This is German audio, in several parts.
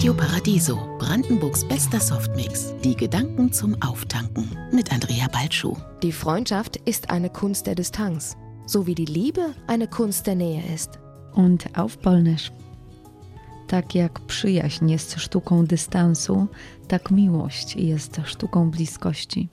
Radio Paradiso, Brandenburgs bester Softmix. Die Gedanken zum Auftanken mit Andrea Baltschuh. Die Freundschaft ist eine Kunst der Distanz, so wie die Liebe eine Kunst der Nähe ist. Und auf Polnisch. Tak jak przyjaźń jest sztuką dystansu, tak miłość jest sztuką bliskości.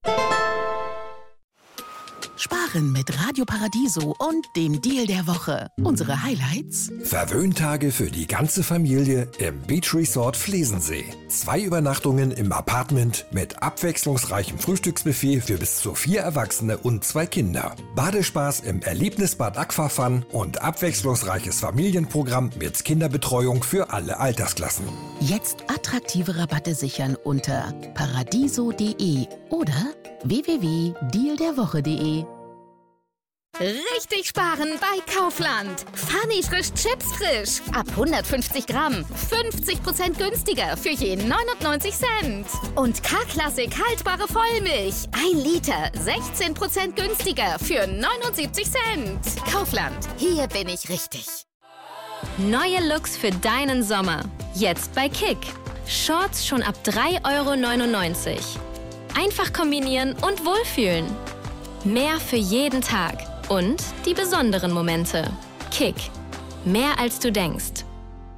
Sparen mit Radio Paradiso und dem Deal der Woche. Unsere Highlights: Verwöhntage für die ganze Familie im Beach Resort Flesensee. 2 Übernachtungen im Apartment mit abwechslungsreichem Frühstücksbuffet für bis zu 4 Erwachsene und 2 Kinder. Badespaß im Erlebnisbad Aquafun und abwechslungsreiches Familienprogramm mit Kinderbetreuung für alle Altersklassen. Jetzt attraktive Rabatte sichern unter paradiso.de oder www.dealderwoche.de. Richtig sparen bei Kaufland. Funny frisch Chips frisch. Ab 150 Gramm. 50% günstiger für je 99 Cent. Und K-Klassik haltbare Vollmilch. 1 Liter. 16% günstiger für 79 Cent. Kaufland. Hier bin ich richtig. Neue Looks für deinen Sommer. Jetzt bei Kick. Shorts schon ab 3,99 €. Einfach kombinieren und wohlfühlen. Mehr für jeden Tag. Und die besonderen Momente. Kick. Mehr als du denkst.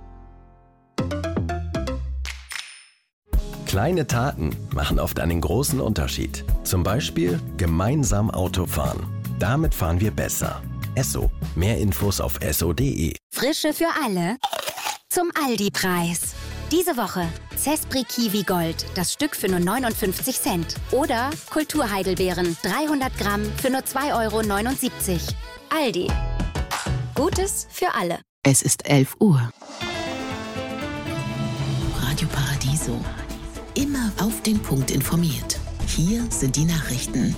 Kleine Taten machen oft einen großen Unterschied. Zum Beispiel gemeinsam Auto fahren. Damit fahren wir besser. Esso. Mehr Infos auf esso.de. Frische für alle zum Aldi-Preis. Diese Woche Zespri Kiwi Gold, das Stück für nur 59 Cent. Oder Kulturheidelbeeren, 300 Gramm für nur 2,79 €. Aldi. Gutes für alle. Es ist 11 Uhr. Radio Paradiso. Immer auf den Punkt informiert. Hier sind die Nachrichten.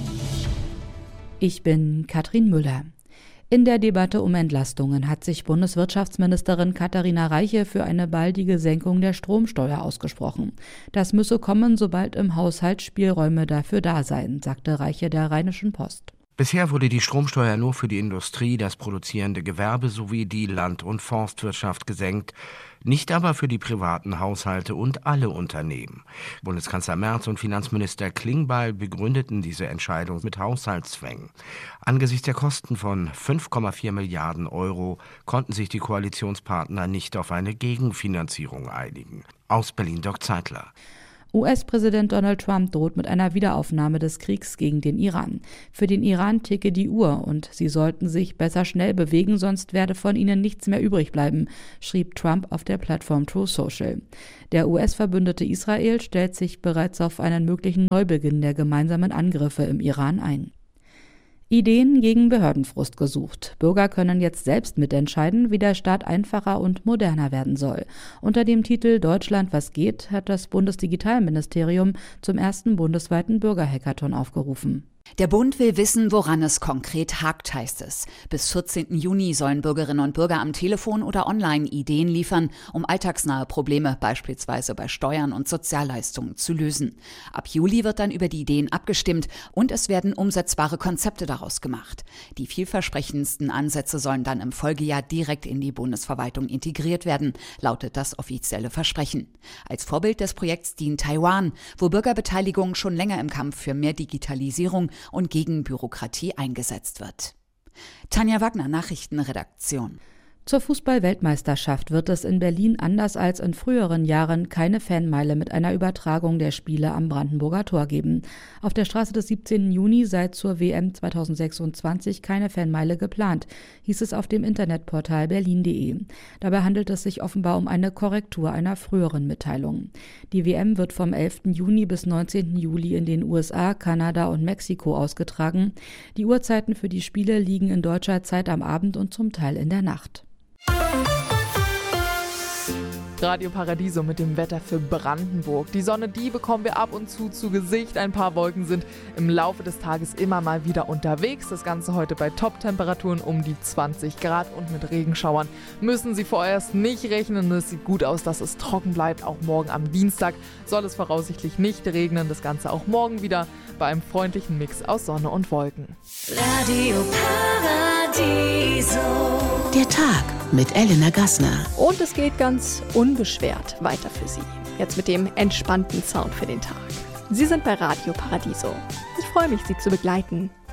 Ich bin Katrin Müller. In der Debatte um Entlastungen hat sich Bundeswirtschaftsministerin Katharina Reiche für eine baldige Senkung der Stromsteuer ausgesprochen. Das müsse kommen, sobald im Haushalt Spielräume dafür da seien, sagte Reiche der Rheinischen Post. Bisher wurde die Stromsteuer nur für die Industrie, das produzierende Gewerbe sowie die Land- und Forstwirtschaft gesenkt, nicht aber für die privaten Haushalte und alle Unternehmen. Bundeskanzler Merz und Finanzminister Klingbeil begründeten diese Entscheidung mit Haushaltszwängen. Angesichts der Kosten von 5,4 Milliarden € konnten sich die Koalitionspartner nicht auf eine Gegenfinanzierung einigen. Aus Berlin Dirk Zeitler. US-Präsident Donald Trump droht mit einer Wiederaufnahme des Kriegs gegen den Iran. Für den Iran ticke die Uhr und sie sollten sich besser schnell bewegen, sonst werde von ihnen nichts mehr übrig bleiben, schrieb Trump auf der Plattform Truth Social. Der US-Verbündete Israel stellt sich bereits auf einen möglichen Neubeginn der gemeinsamen Angriffe im Iran ein. Ideen gegen Behördenfrust gesucht. Bürger können jetzt selbst mitentscheiden, wie der Staat einfacher und moderner werden soll. Unter dem Titel Deutschland, was geht, hat das Bundesdigitalministerium zum ersten bundesweiten Bürgerhackathon aufgerufen. Der Bund will wissen, woran es konkret hakt, heißt es. Bis 14. Juni sollen Bürgerinnen und Bürger am Telefon oder online Ideen liefern, um alltagsnahe Probleme, beispielsweise bei Steuern und Sozialleistungen, zu lösen. Ab Juli wird dann über die Ideen abgestimmt und es werden umsetzbare Konzepte daraus gemacht. Die vielversprechendsten Ansätze sollen dann im Folgejahr direkt in die Bundesverwaltung integriert werden, lautet das offizielle Versprechen. Als Vorbild des Projekts dient Taiwan, wo Bürgerbeteiligung schon länger im Kampf für mehr Digitalisierung und gegen Bürokratie eingesetzt wird. Tanja Wagner, Nachrichtenredaktion. Zur Fußball-Weltmeisterschaft wird es in Berlin anders als in früheren Jahren keine Fanmeile mit einer Übertragung der Spiele am Brandenburger Tor geben. Auf der Straße des 17. Juni sei zur WM 2026 keine Fanmeile geplant, hieß es auf dem Internetportal berlin.de. Dabei handelt es sich offenbar um eine Korrektur einer früheren Mitteilung. Die WM wird vom 11. Juni bis 19. Juli in den USA, Kanada und Mexiko ausgetragen. Die Uhrzeiten für die Spiele liegen in deutscher Zeit am Abend und zum Teil in der Nacht. Radio Paradiso mit dem Wetter für Brandenburg. Die Sonne, die bekommen wir ab und zu Gesicht. Ein paar Wolken sind im Laufe des Tages immer mal wieder unterwegs. Das Ganze heute bei Top-Temperaturen um die 20 Grad und mit Regenschauern müssen Sie vorerst nicht rechnen. Es sieht gut aus, dass es trocken bleibt. Auch morgen am Dienstag soll es voraussichtlich nicht regnen. Das Ganze auch morgen wieder bei einem freundlichen Mix aus Sonne und Wolken. Radio Paradiso. Der Tag mit Elena Gassner. Und es geht ganz unbeschwert weiter für Sie. Jetzt mit dem entspannten Sound für den Tag. Sie sind bei Radio Paradiso. Ich freue mich, Sie zu begleiten.